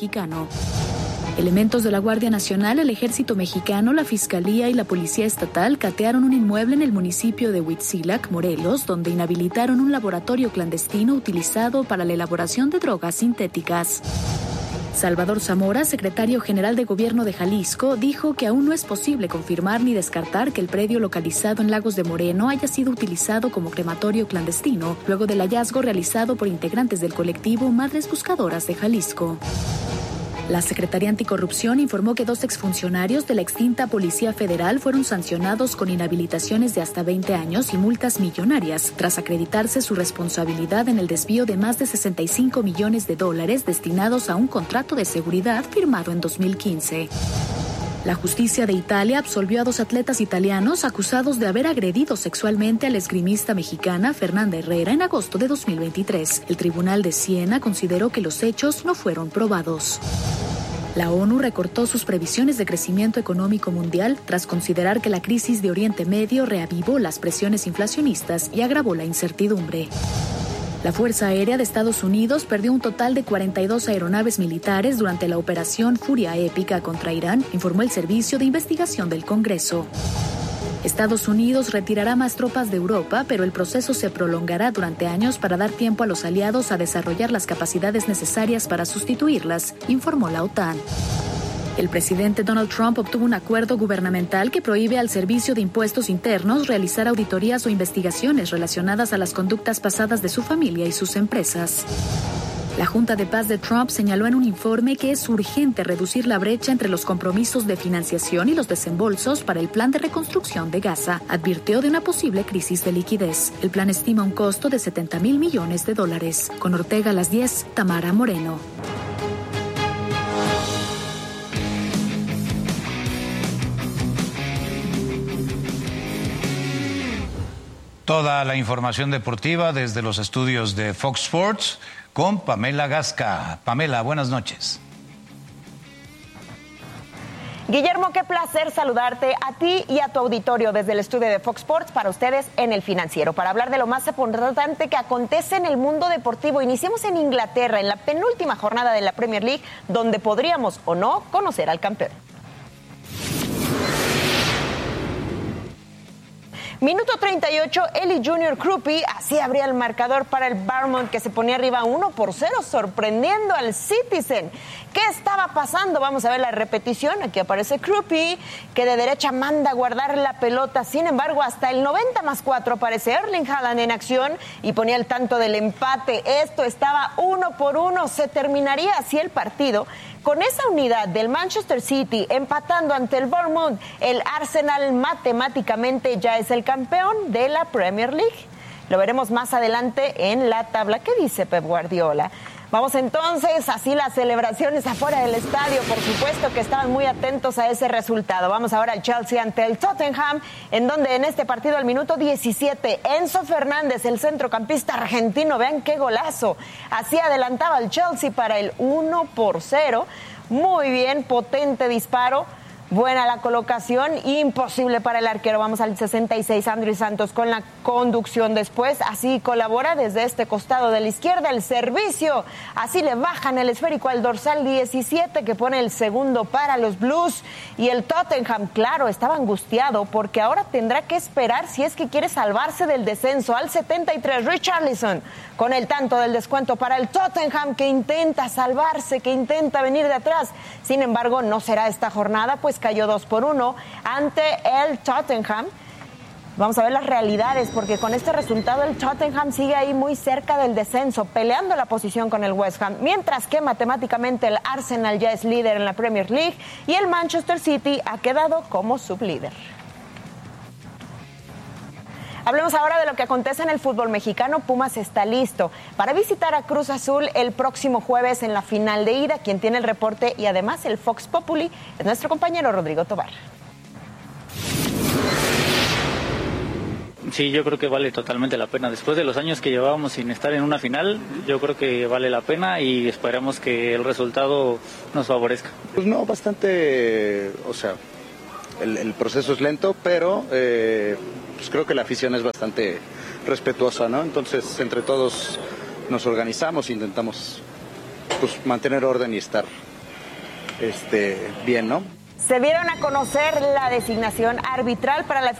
mexicano. Elementos de la Guardia Nacional, el Ejército Mexicano, la Fiscalía y la Policía Estatal catearon un inmueble en el municipio de Huitzilac, Morelos, donde inhabilitaron un laboratorio clandestino utilizado para la elaboración de drogas sintéticas. Salvador Zamora, secretario general de Gobierno de Jalisco, dijo que aún no es posible confirmar ni descartar que el predio localizado en Lagos de Moreno haya sido utilizado como crematorio clandestino, luego del hallazgo realizado por integrantes del colectivo Madres Buscadoras de Jalisco. La Secretaría Anticorrupción informó que 2 exfuncionarios de la extinta Policía Federal fueron sancionados con inhabilitaciones de hasta 20 años y multas millonarias, tras acreditarse su responsabilidad en el desvío de más de $65 millones destinados a un contrato de seguridad firmado en 2015. La justicia de Italia absolvió a 2 atletas italianos acusados de haber agredido sexualmente a la esgrimista mexicana Fernanda Herrera en agosto de 2023. El Tribunal de Siena consideró que los hechos no fueron probados. La ONU recortó sus previsiones de crecimiento económico mundial tras considerar que la crisis de Oriente Medio reavivó las presiones inflacionistas y agravó la incertidumbre. La Fuerza Aérea de Estados Unidos perdió un total de 42 aeronaves militares durante la operación Furia Épica contra Irán, informó el Servicio de Investigación del Congreso. Estados Unidos retirará más tropas de Europa, pero el proceso se prolongará durante años para dar tiempo a los aliados a desarrollar las capacidades necesarias para sustituirlas, informó la OTAN. El presidente Donald Trump obtuvo un acuerdo gubernamental que prohíbe al Servicio de Impuestos Internos realizar auditorías o investigaciones relacionadas a las conductas pasadas de su familia y sus empresas. La Junta de Paz de Trump señaló en un informe que es urgente reducir la brecha entre los compromisos de financiación y los desembolsos para el plan de reconstrucción de Gaza. Advirtió de una posible crisis de liquidez. El plan estima un costo de $70,000 millones. Con Ortega a las 10, Tamara Moreno. Toda la información deportiva desde los estudios de Fox Sports con Pamela Gasca. Pamela, buenas noches. Guillermo, qué placer saludarte a ti y a tu auditorio desde el estudio de Fox Sports para ustedes en El Financiero, para hablar de lo más importante que acontece en el mundo deportivo. Iniciamos en Inglaterra, en la penúltima jornada de la Premier League, donde podríamos o no conocer al campeón. Minuto 38, Eli Junior Krupi, así abría el marcador para el Bournemouth, que se ponía arriba 1-0, sorprendiendo al Citizen. ¿Qué estaba pasando? Vamos a ver la repetición. Aquí aparece Krupi, que de derecha manda a guardar la pelota. Sin embargo, hasta el 90+4 aparece Erling Haaland en acción y ponía el tanto del empate. Esto estaba 1-1. Se terminaría así el partido. Con esa unidad del Manchester City empatando ante el Bournemouth, el Arsenal matemáticamente ya es el campeón de la Premier League. Lo veremos más adelante en la tabla. ¿Qué dice Pep Guardiola? Vamos entonces, así las celebraciones afuera del estadio, por supuesto que estaban muy atentos a ese resultado. Vamos ahora al Chelsea ante el Tottenham, en donde en este partido al minuto 17, Enzo Fernández, el centrocampista argentino, vean qué golazo, así adelantaba al Chelsea para el 1-0. Muy bien, potente disparo. Buena la colocación, imposible para el arquero. Vamos al 66, Andrés Santos con la conducción después. Así colabora desde este costado de la izquierda el servicio. Así le bajan el esférico al dorsal 17 que pone el segundo para los Blues. Y el Tottenham, claro, estaba angustiado porque ahora tendrá que esperar si es que quiere salvarse del descenso. Al 73, Richarlison con el tanto del descuento para el Tottenham, que intenta salvarse, que intenta venir de atrás. Sin embargo, no será esta jornada, pues cayó 2-1 ante el Tottenham. Vamos a ver las realidades, porque con este resultado el Tottenham sigue ahí muy cerca del descenso, peleando la posición con el West Ham, mientras que matemáticamente el Arsenal ya es líder en la Premier League y el Manchester City ha quedado como sublíder. Hablemos ahora de lo que acontece en el fútbol mexicano. Pumas está listo para visitar a Cruz Azul el próximo jueves en la final de ida. Quien tiene el reporte y además el Fox Populi es nuestro compañero Rodrigo Tobar. Sí, yo creo que vale totalmente la pena. Después de los años que llevábamos sin estar en una final, yo creo que vale la pena y esperemos que el resultado nos favorezca. Pues no, bastante, o sea, el proceso es lento, pero pues creo que la afición es bastante respetuosa, ¿no? Entonces, entre todos nos organizamos e intentamos pues mantener orden y estar bien, ¿no? Se dieron a conocer la designación arbitral para la